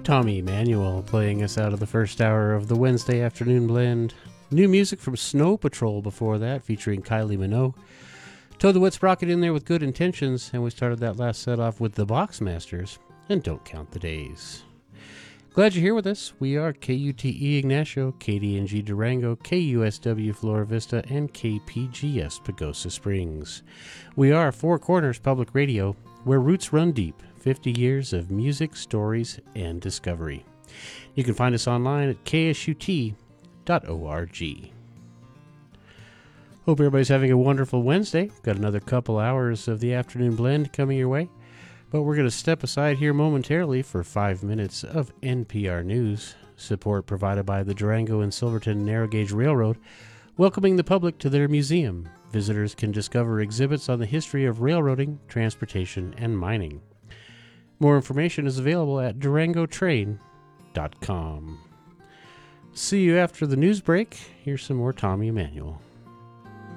Tommy Emmanuel playing us out of the first hour of the Wednesday afternoon blend. New music from Snow Patrol before that, featuring Kylie Minogue. Toad the Wet Sprocket in there with Good Intentions, and we started that last set off with the Boxmasters and Don't Count the Days. Glad you're here with us. We are KUTE Ignacio, KDNG Durango, KUSW Flora Vista, and KPGS Pagosa Springs. We are Four Corners Public Radio, where roots run deep. 50 years of music, stories, and discovery. You can find us online at ksut.org. Hope everybody's having a wonderful Wednesday. Got another couple hours of the afternoon blend coming your way, but we're going to step aside here momentarily for 5 minutes of NPR News, support provided by the Durango and Silverton Narrow Gauge Railroad, welcoming the public to their museum. Visitors can discover exhibits on the history of railroading, transportation, and mining. More information is available at durangotrain.com. See you after the news break. Here's some more Tommy Emmanuel.